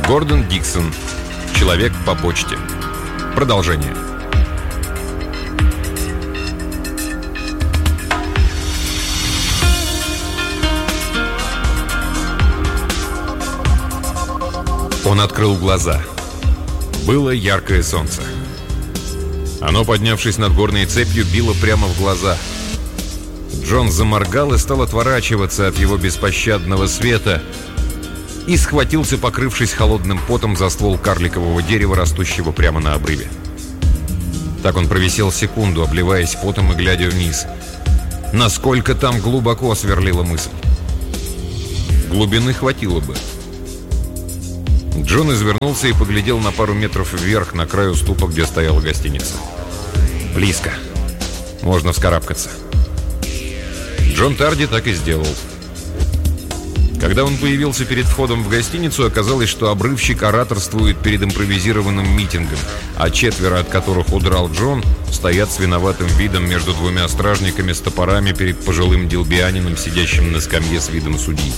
Гордон Диксон. Человек по почте. Продолжение. Он открыл глаза. Было яркое солнце. Оно, поднявшись над горной цепью, било прямо в глаза. Джон заморгал и стал отворачиваться от его беспощадного света и схватился, покрывшись холодным потом, за ствол карликового дерева, растущего прямо на обрыве. Так он провисел секунду, обливаясь потом и глядя вниз. Насколько там глубоко, сверлила мысль. Глубины хватило бы. Джон извернулся и поглядел на пару метров вверх, на край уступа, где стояла гостиница. Близко. Можно вскарабкаться. Джон Тарди так и сделал. Когда он появился перед входом в гостиницу, оказалось, что обрывщик ораторствует перед импровизированным митингом, а четверо, от которых удрал Джон, стоят с виноватым видом между двумя стражниками с топорами перед пожилым дилбианином, сидящим на скамье с видом судьи.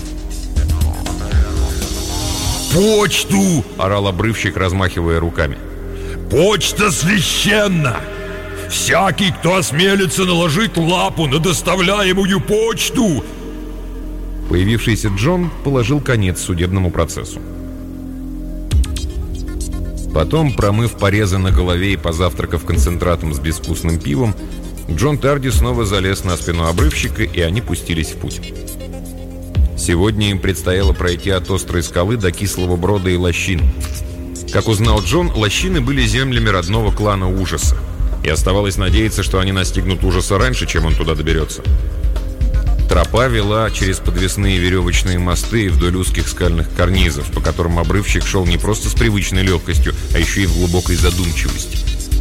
«Почту!» — орал обрывщик, размахивая руками. «Почта священна! Всякий, кто осмелится наложить лапу на доставляемую почту!» Появившийся Джон положил конец судебному процессу. Потом, промыв порезы на голове и позавтракав концентратом с безвкусным пивом, Джон Тарди снова залез на спину обрывщика, и они пустились в путь. Сегодня им предстояло пройти от острой скалы до Кислого Брода и Лощин. Как узнал Джон, Лощины были землями родного клана Ужаса, и оставалось надеяться, что они настигнут Ужаса раньше, чем он туда доберется. Тропа вела через подвесные веревочные мосты и вдоль узких скальных карнизов, по которым обрывщик шел не просто с привычной легкостью, а еще и в глубокой задумчивости.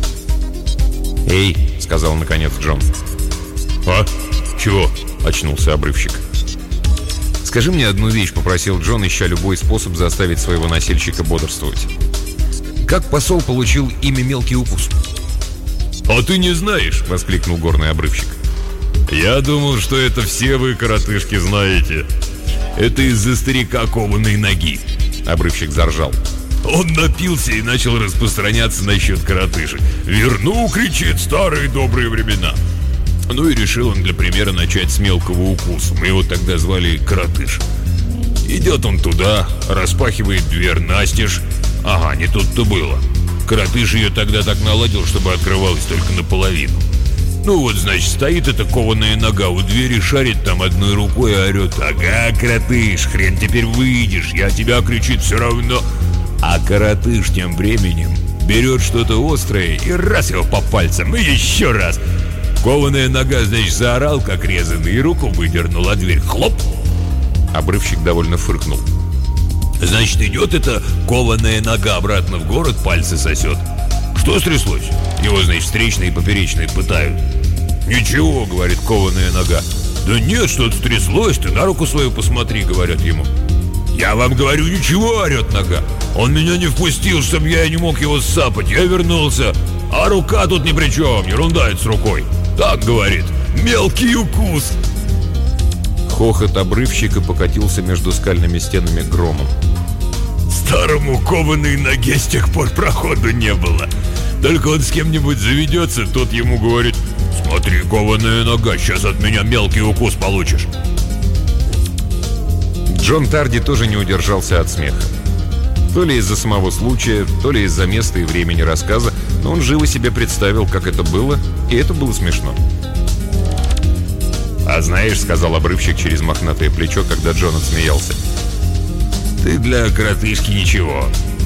«Эй!» — сказал наконец Джон. «А? Чего?» — очнулся обрывщик. «Скажи мне одну вещь», — попросил Джон, ища любой способ заставить своего носильщика бодрствовать. «Как посол получил имя Мелкий Укус?» «А ты не знаешь?» — воскликнул горный обрывщик. «Я думал, что это все вы, коротышки, знаете. Это из-за старика кованой ноги». Обрывщик заржал. Он напился и начал распространяться насчет коротышек. «Верну, — кричит, — старые добрые времена». Ну и решил он для примера начать с Мелкого Укуса. Мы его тогда звали Коротыш. Идет он туда, распахивает дверь настежь. Ага, не тут-то было. Коротыш ее тогда так наладил, чтобы открывалась только наполовину. Ну вот, значит, стоит эта кованая нога у двери, шарит там одной рукой и орет: «Ага, Коротыш, хрен теперь выйдешь, я тебя, — кричит, — все равно». А Коротыш тем временем берет что-то острое и раз его по пальцам, и еще раз. Кованая нога, значит, заорал, как резанный, и руку выдернул, а дверь — хлоп! Обрывщик довольно фыркнул. Значит, идет эта кованая нога обратно в город, пальцы сосет. Что стряслось? Его, значит, встречные и поперечные пытают. «Ничего, — говорит кованая нога». «Да нет, что-то стряслось, ты на руку свою посмотри, — говорят ему». «Я вам говорю, ничего, — орет нога. Он меня не впустил, чтобы я не мог его сцапать. Я вернулся, а рука тут ни при чем, ерунда это с рукой. Так, — говорит, — Мелкий Укус». Хохот обрывщика покатился между скальными стенами громом. Старому кованой ноге с тех пор проходу не было. Только он с кем-нибудь заведется, тот ему говорит: «Смотри, кованая нога, сейчас от меня мелкий укус получишь». Джон Тарди тоже не удержался от смеха. То ли из-за самого случая, то ли из-за места и времени рассказа, но он живо себе представил, как это было, и это было смешно. «А знаешь, — сказал обрывщик через мохнатое плечо, когда Джон отсмеялся, — ты для коротышки ничего».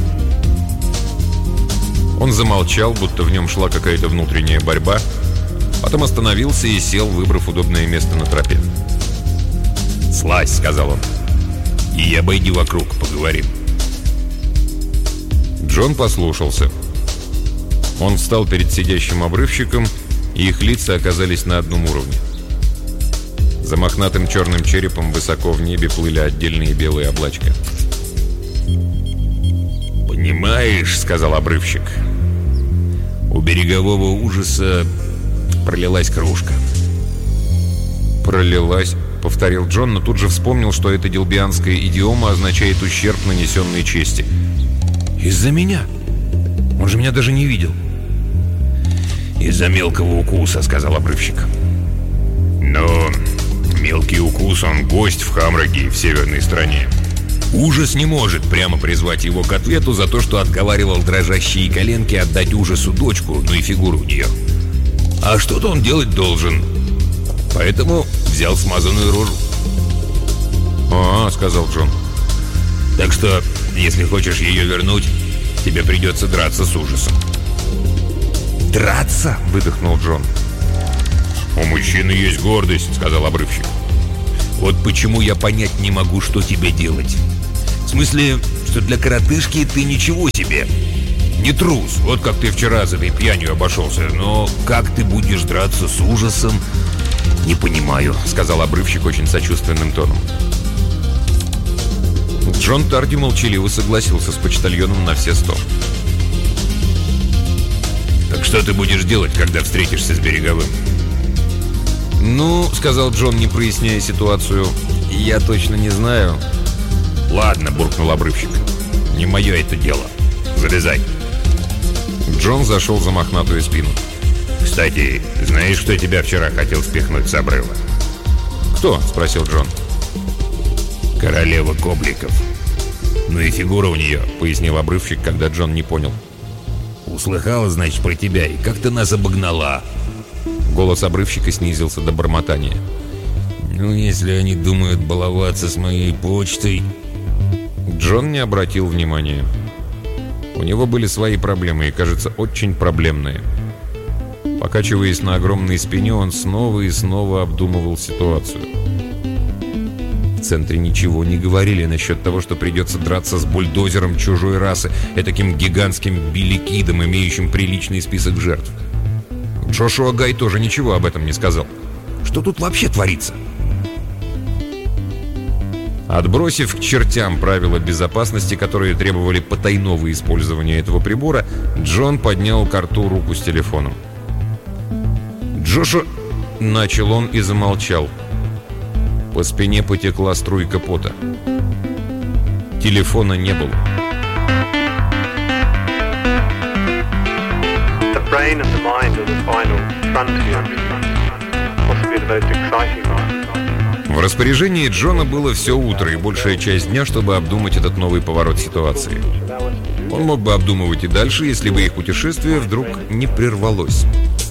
Он замолчал, будто в нем шла какая-то внутренняя борьба, потом остановился и сел, выбрав удобное место на тропе. «Слазь, — сказал он, — и обойди вокруг, поговорим». Джон послушался. Он встал перед сидящим обрывщиком, и их лица оказались на одном уровне. За мохнатым черным черепом высоко в небе плыли отдельные белые облачка. «Понимаешь, — сказал обрывщик, — у берегового ужаса пролилась кружка». «Пролилась», — повторил Джон, но тут же вспомнил, что эта дилбианская идиома означает ущерб, нанесенный чести. Из-за меня? Он же меня даже не видел. «Из-за мелкого укуса», — сказал обрывщик. «Но мелкий укус, он гость в Хамраге, в северной стране. Ужас не может прямо призвать его к ответу за то, что отговаривал дрожащие коленки отдать ужасу дочку, ну и фигуру у нее. А что-то он делать должен. Поэтому взял смазанную рожу». «А, — сказал Джон. — Так что, если хочешь ее вернуть, тебе придется драться с ужасом». «Драться?» — выдохнул Джон. «У мужчины есть гордость», — сказал обрывщик. «Вот почему я понять не могу, что тебе делать. В смысле, что для коротышки ты ничего себе. Не трус, вот как ты вчера с этой пьянью обошелся. Но как ты будешь драться с ужасом, не понимаю», — сказал обрывщик очень сочувственным тоном. Джон Тарди молчаливо согласился с почтальоном на все 100. «Так что ты будешь делать, когда встретишься с Береговым?» «Ну, — сказал Джон, не проясняя ситуацию, — я точно не знаю». «Ладно, — буркнул обрывщик, — не мое это дело. Залезай». Джон зашел за мохнатую спину. «Кстати, знаешь, кто тебя вчера хотел спихнуть с обрыва?» «Кто?» — спросил Джон. «Королева Кобликов. Ну и фигура у нее», — пояснил обрывщик, когда Джон не понял. «Услыхала, значит, про тебя и как-то нас обогнала». Голос обрывщика снизился до бормотания. «Ну, если они думают баловаться с моей почтой...» Джон не обратил внимания. У него были свои проблемы, и, кажется, очень проблемные. Покачиваясь на огромной спине, он снова и снова обдумывал ситуацию. В центре ничего не говорили насчет того, что придется драться с бульдозером чужой расы, этаким гигантским биликидом, имеющим приличный список жертв. Джошуа Гай тоже ничего об этом не сказал. Что тут вообще творится? Отбросив к чертям правила безопасности, которые требовали потайного использования этого прибора, Джон поднял к рту руку с телефоном. «Джошуа...» — начал он и замолчал. По спине потекла струйка пота. Телефона не было. В распоряжении Джона было все утро и большая часть дня, чтобы обдумать этот новый поворот ситуации. Он мог бы обдумывать и дальше, если бы их путешествие вдруг не прервалось.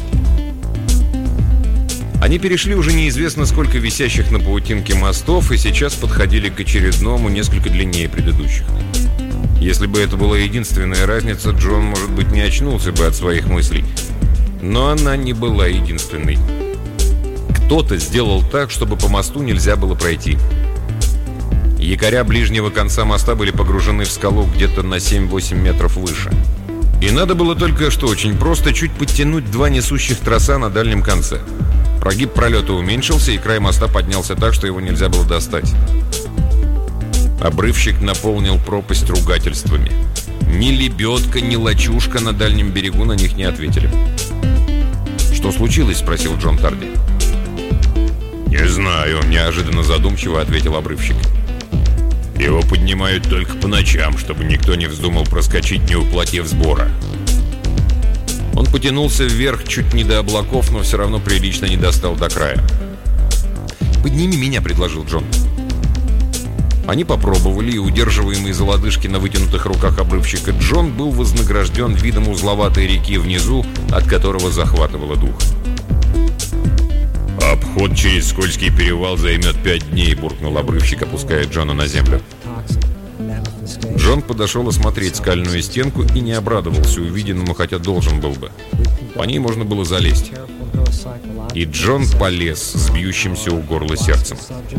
Они перешли уже неизвестно сколько висящих на паутинке мостов и сейчас подходили к очередному, несколько длиннее предыдущих. Если бы это была единственная разница, Джон, может быть, не очнулся бы от своих мыслей. Но она не была единственной. Кто-то сделал так, чтобы по мосту нельзя было пройти. Якоря ближнего конца моста были погружены в скалу где-то на 7-8 метров выше. И надо было только, что очень просто, чуть подтянуть два несущих троса на дальнем конце. Прогиб пролета уменьшился, и край моста поднялся так, что его нельзя было достать. Обрывщик наполнил пропасть ругательствами. Ни лебедка, ни лачушка на дальнем берегу на них не ответили. «Что случилось?» — спросил Джон Тарди. «Не знаю», — неожиданно задумчиво ответил обрывщик. «Его поднимают только по ночам, чтобы никто не вздумал проскочить, не уплатив сбора». Он потянулся вверх чуть не до облаков, но все равно прилично не достал до края. «Подними меня», — предложил Джон. Они попробовали, и удерживаемый за лодыжки на вытянутых руках обрывщика Джон был вознагражден видом узловатой реки внизу, от которого захватывало дух. «Обход через скользкий перевал займет 5 дней», — буркнул обрывщик, опуская Джона на землю. Джон подошел осмотреть скальную стенку и не обрадовался увиденному, хотя должен был бы. По ней можно было залезть. И Джон полез с бьющимся у горла сердцем.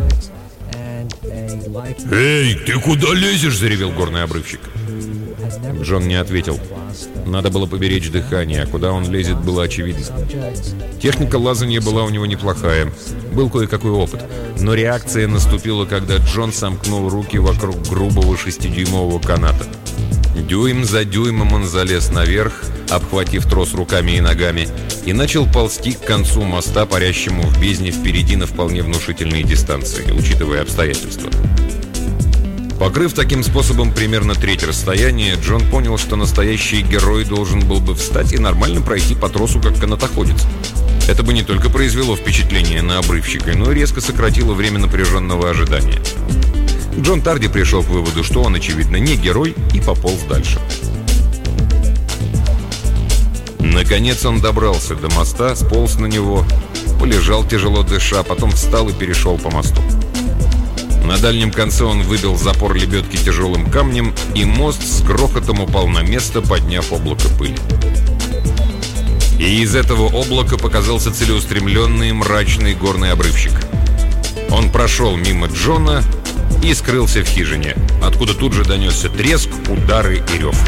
«Эй, ты куда лезешь?» — заревел горный обрывщик. Джон не ответил. Надо было поберечь дыхание, а куда он лезет, было очевидно. Техника лазания была у него неплохая. Был кое-какой опыт. Но реакция наступила, когда Джон сомкнул руки вокруг грубого 6-дюймового каната. Дюйм за дюймом он залез наверх, обхватив трос руками и ногами, и начал ползти к концу моста, парящему в бездне впереди на вполне внушительные дистанции, учитывая обстоятельства. Покрыв таким способом примерно треть расстояния, Джон понял, что настоящий герой должен был бы встать и нормально пройти по тросу, как канатоходец. Это бы не только произвело впечатление на обрывщика, но и резко сократило время напряженного ожидания. Джон Тарди пришел к выводу, что он, очевидно, не герой, и пополз дальше. Наконец он добрался до моста, сполз на него, полежал, тяжело дыша, потом встал и перешел по мосту. На дальнем конце он выбил запор лебедки тяжелым камнем, и мост с грохотом упал на место, подняв облако пыли. И из этого облака показался целеустремленный мрачный горный обрывщик. Он прошел мимо Джона и скрылся в хижине, откуда тут же донесся треск, удары и рев.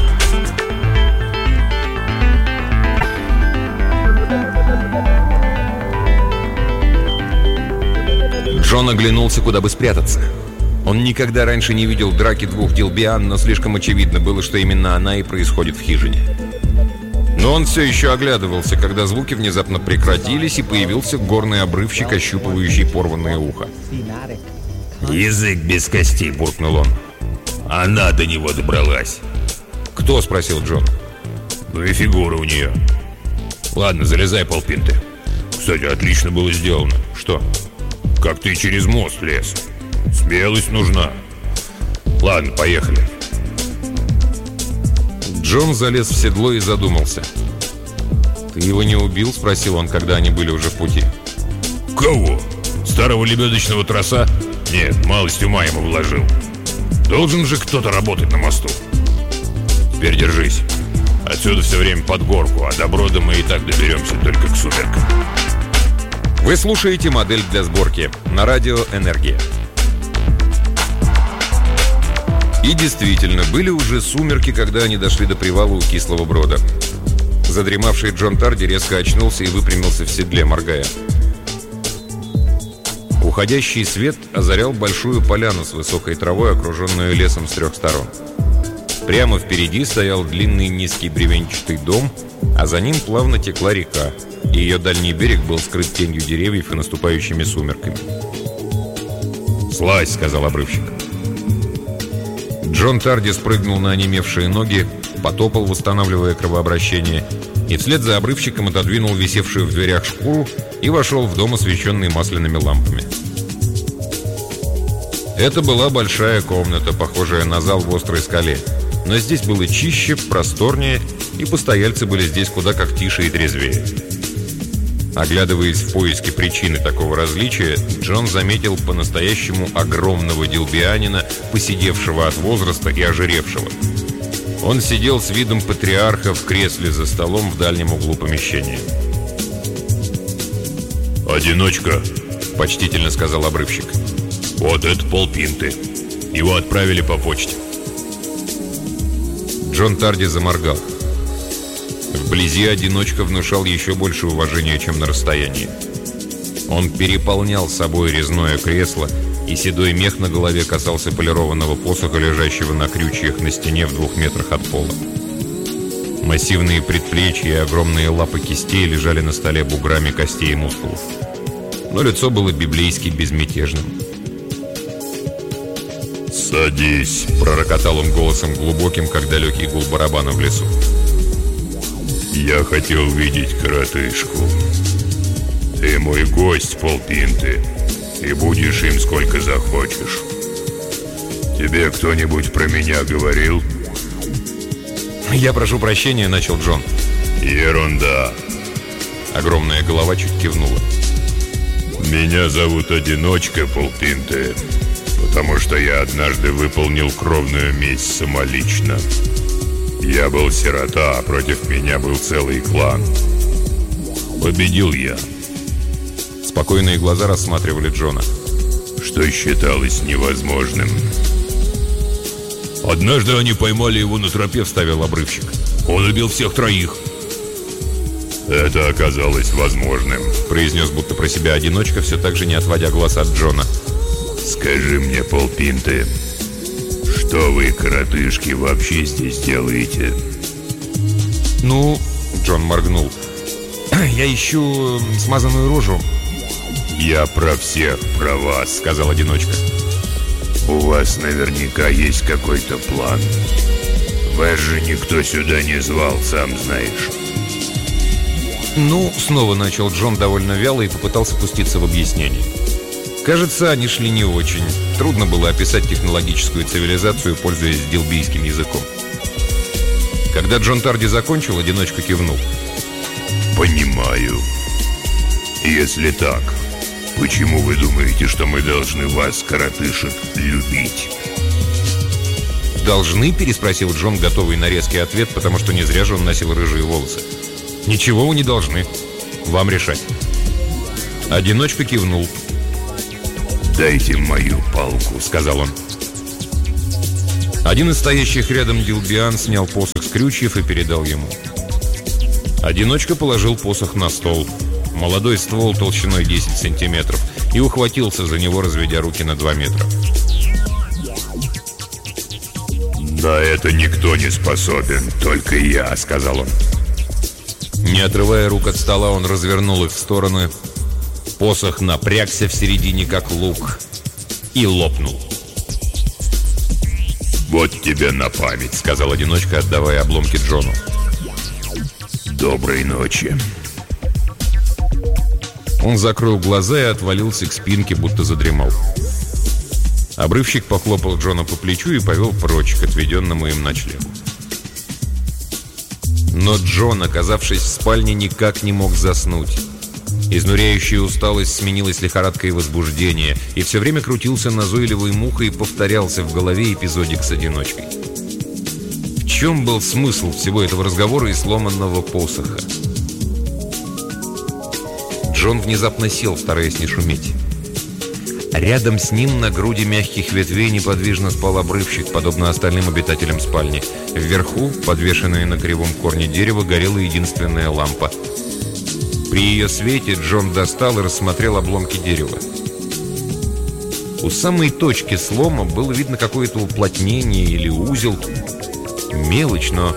Джон оглянулся, куда бы спрятаться. Он никогда раньше не видел драки двух Дилбиан, но слишком очевидно было, что именно она и происходит в хижине. Но он все еще оглядывался, когда звуки внезапно прекратились, и появился горный обрывщик, ощупывающий порванное ухо. «Язык без костей», — буркнул он. «Она до него добралась». «Кто?» — спросил Джон. «Ну и фигура у нее». «Ладно, залезай, полпинты. Кстати, отлично было сделано». «Что?» «Как ты через мост лез. Смелость нужна. Ладно, поехали». Джон залез в седло и задумался. «Ты его не убил?» — спросил он, когда они были уже в пути. «Кого? Старого лебедочного троса? Нет, малость ума ему вложил. Должен же кто-то работать на мосту. Теперь держись. Отсюда все время под горку, а до Брода мы и так доберемся только к сумеркам». Вы слушаете «Модель для сборки» на радио «Энергия». И действительно, были уже сумерки, когда они дошли до привала у Кислого Брода. Задремавший Джон Тарди резко очнулся и выпрямился в седле, моргая. Уходящий свет озарял большую поляну с высокой травой, окруженную лесом с трех сторон. Прямо впереди стоял длинный низкий бревенчатый дом, а за ним плавно текла река, и ее дальний берег был скрыт тенью деревьев и наступающими сумерками. «Слазь», — сказал обрывщик. Джон Тарди спрыгнул на онемевшие ноги, потопал, восстанавливая кровообращение, и вслед за обрывщиком отодвинул висевшую в дверях шкуру и вошел в дом, освещенный масляными лампами. Это была большая комната, похожая на зал в острой скале, но здесь было чище, просторнее, и постояльцы были здесь куда как тише и трезвее. Оглядываясь в поиске причины такого различия, Джон заметил по-настоящему огромного дилбианина, поседевшего от возраста и ожиревшего. Он сидел с видом патриарха в кресле за столом в дальнем углу помещения. «Одиночка», — почтительно сказал обрывщик. «Вот это полпинты. Его отправили по почте». Джон Тарди заморгал. Вблизи одиночка внушал еще больше уважения, чем на расстоянии. Он переполнял собой резное кресло, и седой мех на голове касался полированного посоха, лежащего на крючьях на стене в 2 метрах от пола. Массивные предплечья и огромные лапы кистей лежали на столе буграми костей и мускулов. Но лицо было библейски безмятежным. «Садись», — пророкотал он голосом глубоким, как далекий гул барабана в лесу. «Я хотел видеть коротышку. Ты мой гость, полпинты, и будешь им сколько захочешь. Тебе кто-нибудь про меня говорил?» «Я прошу прощения», — начал Джон. «Ерунда». Огромная голова чуть кивнула. «Меня зовут Одиночка, полпинты, потому что я однажды выполнил кровную месть самолично. Я был сирота, а против меня был целый клан. Победил я». Спокойные глаза рассматривали Джона. «Что считалось невозможным». «Однажды они поймали его на тропе», — вставил обрывщик. «Он убил всех 3». «Это оказалось возможным», — произнес будто про себя одиночка, все так же не отводя глаз от Джона. «Скажи мне, полпинты, что вы, коротышки, вообще здесь делаете?» «Ну...» — Джон моргнул. «Я ищу смазанную рожу». «Я про всех, про вас», — сказал одиночка. У вас наверняка есть какой-то план. Вас же никто сюда не звал, сам знаешь. Ну, снова начал Джон довольно вяло и попытался пуститься в объяснение. Кажется, они шли не очень. Трудно было описать технологическую цивилизацию, пользуясь дилбийским языком. Когда Джон Тарди закончил, одиночка кивнул. Понимаю. Если так, почему вы думаете, что мы должны вас, коротышек, любить? «Должны?» – переспросил Джон, готовый на резкий ответ, потому что не зря же он носил рыжие волосы. «Ничего вы не должны. Вам решать». Одиночка кивнул. «Дайте мою палку», — сказал он. Один из стоящих рядом дилбиан снял посох с крючьев и передал ему. Одиночка положил посох на стол. Молодой ствол толщиной 10 сантиметров и ухватился за него, разведя руки на 2 метра. «На это никто не способен, только я», — сказал он. Не отрывая рук от стола, он развернул их в стороны. Посох напрягся в середине, как лук, и лопнул. «Вот тебе на память», — сказал одиночка, отдавая обломки Джону. «Доброй ночи». Он закрыл глаза и отвалился к спинке, будто задремал. Обрывщик похлопал Джона по плечу и повел прочь к отведенному им ночлегу. Но Джон, оказавшись в спальне, никак не мог заснуть. Изнуряющая усталость сменилась лихорадкой возбуждения, и все время крутился назойливой мухой и повторялся в голове эпизодик с одиночкой. В чем был смысл всего этого разговора и сломанного посоха? Джон внезапно сел, стараясь не шуметь. Рядом с ним на груди мягких ветвей неподвижно спал обрывщик, подобно остальным обитателям спальни. Вверху, подвешенная на кривом корне дерева, горела единственная лампа. При ее свете Джон достал и рассмотрел обломки дерева. У самой точки слома было видно какое-то уплотнение или узел. Мелочь, но...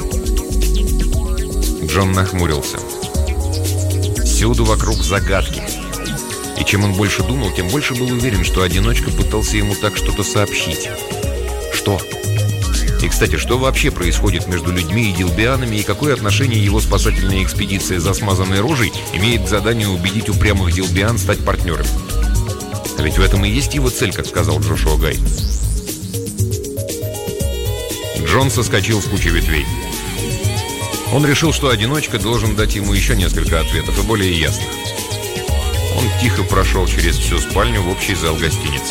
Джон нахмурился. Всюду вокруг загадки. И чем он больше думал, тем больше был уверен, что одиночка пытался ему так что-то сообщить. Что? И, кстати, что вообще происходит между людьми и дилбианами, и какое отношение его спасательная экспедиция за смазанной рожей имеет к заданию убедить упрямых дилбиан стать партнерами? А ведь в этом и есть его цель, как сказал Джошуа Гай. Джон соскочил с кучи ветвей. Он решил, что одиночка должен дать ему еще несколько ответов, и более ясных. Он тихо прошел через всю спальню в общий зал гостиницы.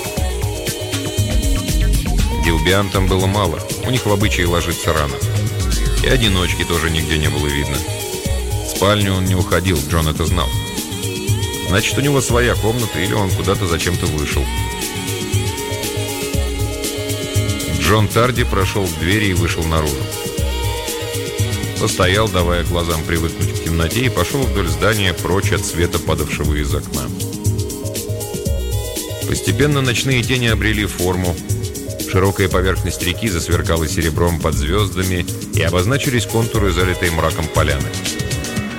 Дилбиан там было мало, у них в обычае ложиться рано. И одиночки тоже нигде не было видно. В спальню он не уходил, Джон это знал. Значит, у него своя комната, или он куда-то зачем-то вышел. Джон Тарди прошел к двери и вышел наружу. Постоял, давая глазам привыкнуть к темноте, и пошел вдоль здания прочь от света, падавшего из окна. Постепенно ночные тени обрели форму. Широкая поверхность реки засверкала серебром под звездами, и обозначились контуры, залитой мраком поляны.